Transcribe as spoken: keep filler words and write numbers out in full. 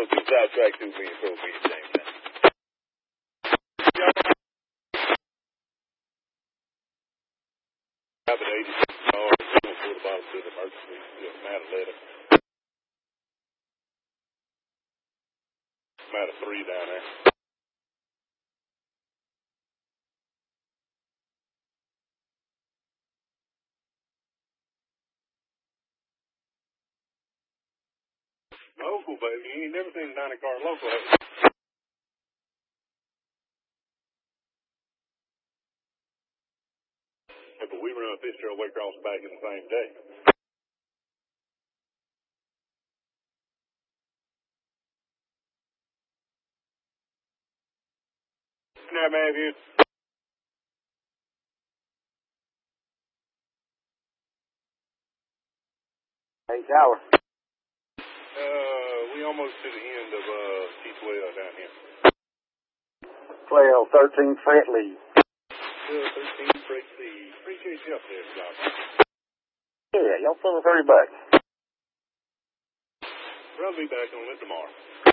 supposed to sidetrack through me and throw me at the same time. I've been eighty-six cars, going for the bottom to the emergency, just Matt letter. Matt of three down there. Local, baby. You ain't never seen a ninety car local, have you? Yeah, but we run Fitzgerald Waycross back in the same day. Can I have you? Hey, Tower. Uh, we almost to the end of uh T twelve down here. twelve, thirteen, Fred Lee. twelve, thirteen, break the. Appreciate you up there, Job. Yeah, y'all send us thirty bucks. I'll be back on it tomorrow.